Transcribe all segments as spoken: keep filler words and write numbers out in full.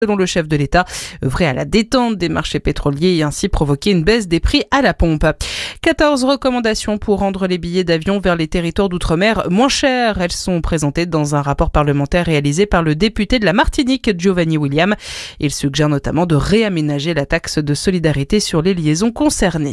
selon le chef de l'État, œuvrer à la détente des marchés pétroliers et ainsi provoquer une baisse des prix à la pompe. quatorze recommandations pour rendre les billets d'avion vers les territoires d'outre-mer moins chers. Elles sont présentées dans un rapport parlementaire réalisé par le député de la Martinique, Giovanni William. Il suggère notamment de réaménager la taxe de solidarité sur les liaisons concernées.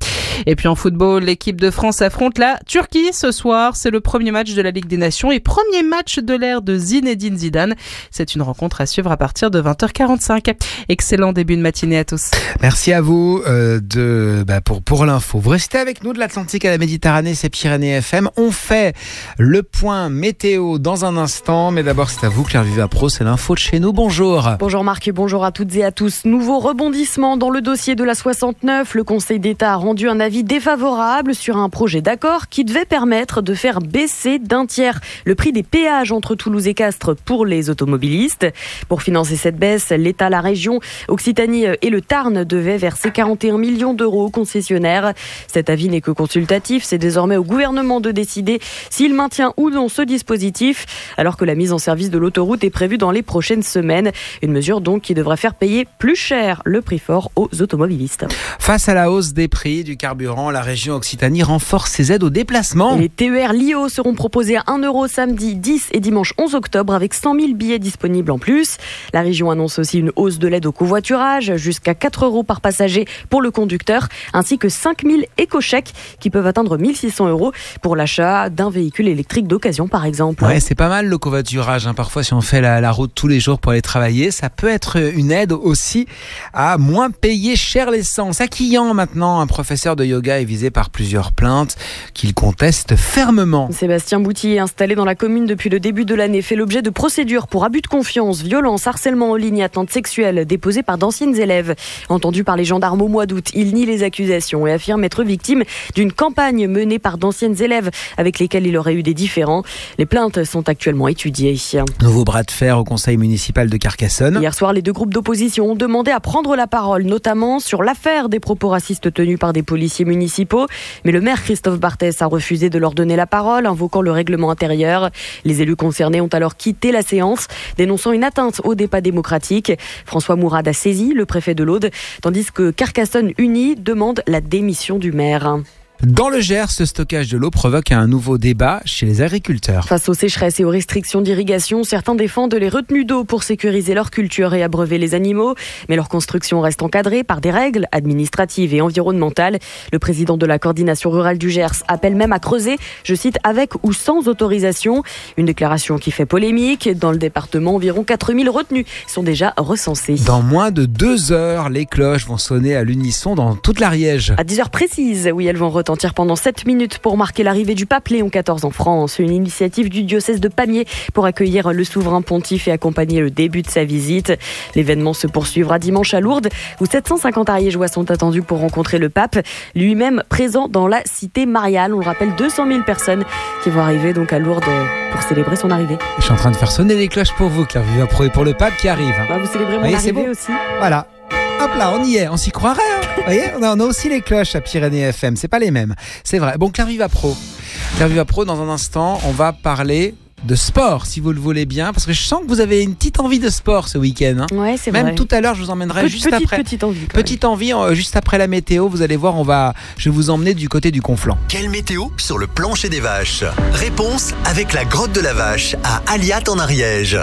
Et puis en football, l'équipe de France affronte la Turquie ce soir. C'est le premier match de la Ligue des Nations et premier match de l'ère de Zinedine Zidane. C'est une rencontre à suivre à partir de vingt heures quarante-cinq. Excellent début de matinée à tous. Merci à vous euh, de, bah pour, pour l'info. Vous restez avec nous de l'Atlantique à la Méditerranée, c'est Pyrénées F M. On fait le point météo dans un instant, mais d'abord c'est à vous, Claire Vivapro, c'est l'info de chez nous. Bonjour. Bonjour Marc et bonjour à toutes et à tous. Nouveau rebondissement dans le dossier de la soixante-neuf. Le Conseil d'État a rendu un avis défavorable sur un projet d'accord qui devait permettre de faire baisser d'un tiers le prix des péages entre Toulouse et Castres pour les automobilistes. Pour financer cette baisse, l'État, la région, Occitanie et le Tarn devaient verser quarante et un millions d'euros aux concessionnaires. Cet avis n'est que consultatif. C'est désormais au gouvernement de décider s'il maintient ou non ce dispositif, alors que la mise en service de l'autoroute est prévue dans les prochaines semaines. Une mesure donc qui devrait faire payer plus cher le prix fort aux automobilistes. Face à la hausse des prix du carburant, la région Occitanie renforce ses aides au déplacement. Les T E R L I O seront proposés à un euro samedi dix et dimanche onze octobre avec cent mille billets disponibles en plus. La région annonce aussi une hausse de l'aide au covoiturage jusqu'à quatre euros par passager pour le conducteur ainsi que cinq mille éco-chèques qui peuvent atteindre mille six cents euros pour l'achat d'un véhicule électrique d'occasion par exemple. Ouais, c'est pas mal le covoiturage. Hein. Parfois, si on fait la, la route tous les jours pour aller travailler, ça peut être une aide aussi à moins payer cher l'essence. À Quillan maintenant, un professeur de yoga est visé par plusieurs plaintes qu'il conteste fermement. Sébastien Boutillier, installé dans la commune depuis le début de l'année, fait l'objet de procédures pour abus de confiance, violence, harcèlement en ligne, atteinte sexuelle déposées par d'anciennes élèves. Entendu par les gendarmes au mois d'août, il nie les accusations et affirme être victime d'une campagne menée par d'anciennes élèves avec lesquelles il aurait eu des différends. Les plaintes sont actuellement étudiées. Nouveau bras de fer au conseil municipal de Carcassonne. Hier soir, les deux groupes d'opposition ont demandé à prendre la parole, notamment sur l'affaire des propos racistes tenus par des policiers municipaux. Mais le maire Christophe Barthès a refusé de leur donner la parole, invoquant le règlement intérieur. Les élus concernés ont alors quitté la séance, dénonçant une atteinte au débat démocratique. François Mourad a saisi le préfet de l'Aude, tandis que Carcassonne Unie demande la démission du maire. Dans le Gers, ce stockage de l'eau provoque un nouveau débat chez les agriculteurs. Face aux sécheresses et aux restrictions d'irrigation, certains défendent les retenues d'eau pour sécuriser leur culture et abreuver les animaux. Mais leur construction reste encadrée par des règles administratives et environnementales. Le président de la coordination rurale du Gers appelle même à creuser, je cite, avec ou sans autorisation. Une déclaration qui fait polémique. Dans le département, environ quatre mille retenues sont déjà recensées. Dans moins de deux heures, les cloches vont sonner à l'unisson dans toute l'Ariège. À dix heures précises, oui, elles vont retentir pendant sept minutes pour marquer l'arrivée du pape Léon quatorze en France. Une initiative du diocèse de Pamiers pour accueillir le souverain pontife et accompagner le début de sa visite. L'événement se poursuivra dimanche à Lourdes où sept cent cinquante ariégeois sont attendus pour rencontrer le pape, lui-même présent dans la cité mariale. On le rappelle, deux cent mille personnes qui vont arriver donc à Lourdes pour célébrer son arrivée. Je suis en train de faire sonner les cloches pour vous, Claire Vivapro, et pour le pape qui arrive. Bah, vous célébrez mon voyez, arrivée aussi. Voilà. Hop là, on y est, on s'y croirait. Hein. Vous voyez, on a, on a aussi les cloches à Pyrénées F M, c'est pas les mêmes. C'est vrai. Bon, Claire Vivapro. Claire Vivapro, dans un instant, on va parler de sport, si vous le voulez bien, parce que je sens que vous avez une petite envie de sport ce week-end. Hein. Ouais, c'est Même vrai. tout à l'heure, je vous emmènerai Pe- juste petite, après. Petite envie. Petite envie, euh, juste après la météo. Vous allez voir, on va, je vais vous emmener du côté du Conflent. Quelle météo sur le plancher des vaches? Réponse avec la grotte de la vache à Aliat en Ariège.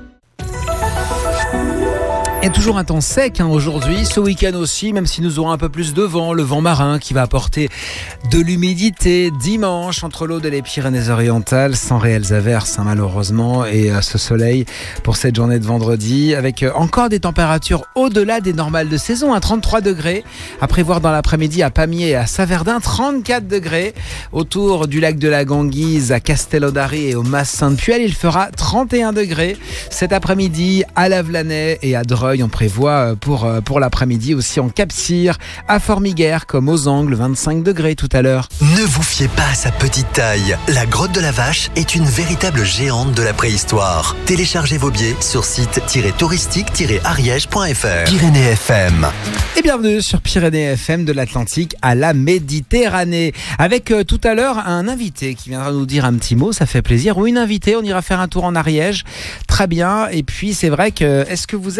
Il y a toujours un temps sec hein, aujourd'hui, ce week-end aussi, même si nous aurons un peu plus de vent, le vent marin qui va apporter de l'humidité dimanche entre l'Aude et les Pyrénées-Orientales, sans réelles averses hein, malheureusement, et euh, ce soleil pour cette journée de vendredi, avec euh, encore des températures au-delà des normales de saison, à hein, trente-trois degrés, à prévoir dans l'après-midi à Pamiers et à Saverdin, trente-quatre degrés, autour du lac de la Ganguise, à Castellodari et au Mas Sainte-Puelle, il fera trente et un degrés cet après-midi à Lavelanet et à Dreux. On prévoit pour, pour l'après-midi aussi en Cap-Cyr, à Formiguères comme aux Angles, vingt-cinq degrés tout à l'heure. Ne vous fiez pas à sa petite taille. La grotte de la vache est une véritable géante de la préhistoire. Téléchargez vos billets sur site touristique ariège point f r. Pyrénées F M. Et bienvenue sur Pyrénées F M de l'Atlantique à la Méditerranée. Avec euh, tout à l'heure un invité qui viendra nous dire un petit mot, ça fait plaisir. Ou une invitée, on ira faire un tour en Ariège. Très bien. Et puis c'est vrai que, est-ce que vous êtes... Euh,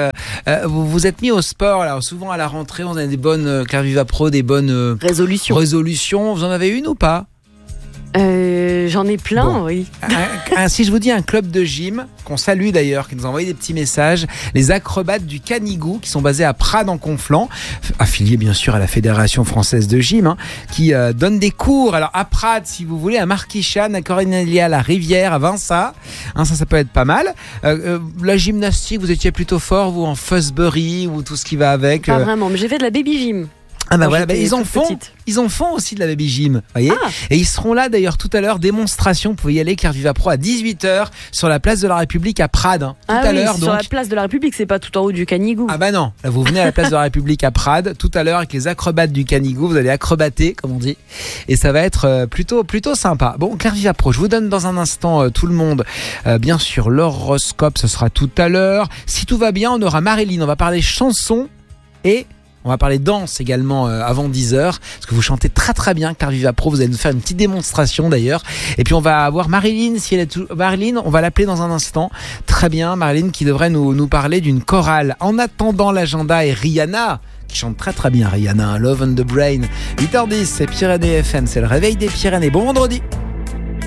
euh, euh, vous vous êtes mis au sport. Alors souvent à la rentrée, on a des bonnes euh, Claire Vivapro, des bonnes euh, Résolution. résolutions. Vous en avez une ou pas? Euh, J'en ai plein, Bon. oui. Un- un- si je vous dis un club de gym, qu'on salue d'ailleurs, qui nous a envoyé des petits messages, les acrobates du Canigou, qui sont basés à Prades en Conflans, affiliés bien sûr à la Fédération Française de Gym, hein, qui euh, donnent des cours. Alors à Prades, si vous voulez, à Marquichane, à Cornelia, à la Rivière, à Vinça, hein, ça, ça peut être pas mal. Euh, euh, la gymnastique, vous étiez plutôt fort, vous, en Fosbury ou tout ce qui va avec. Pas euh, vraiment, mais j'ai fait de la baby gym. Ah bah Quand voilà, bah, j'étais ils en toute font, petite. ils en font aussi de la baby gym, voyez. Ah. Et ils seront là d'ailleurs tout à l'heure, démonstration. Vous pouvez y aller, Claire Vivapro, à dix-huit heures sur la place de la République à Prades, hein, tout Ah à oui, l'heure. sur Donc. la place de la République, c'est pas tout en haut du Canigou. Ah bah non, là vous venez à la place de la République à Prades tout à l'heure avec les acrobates du Canigou, vous allez acrobater comme on dit, et ça va être euh, plutôt plutôt sympa. Bon, Claire Vivapro, je vous donne dans un instant euh, tout le monde, euh, bien sûr l'horoscope, ce sera tout à l'heure. Si tout va bien, on aura Marilyn, on va parler chansons et on va parler danse également euh, avant dix heures, parce que vous chantez très très bien, Claire Vivapro. Vous allez nous faire une petite démonstration d'ailleurs. Et puis on va avoir Marilyn, si elle est tout... Marilyn, on va l'appeler dans un instant. Très bien, Marilyn qui devrait nous, nous parler d'une chorale. En attendant l'agenda, et Rihanna, qui chante très très bien, Rihanna, Love on the Brain. huit heures dix, c'est Pyrénées F M, c'est le réveil des Pyrénées. Bon vendredi.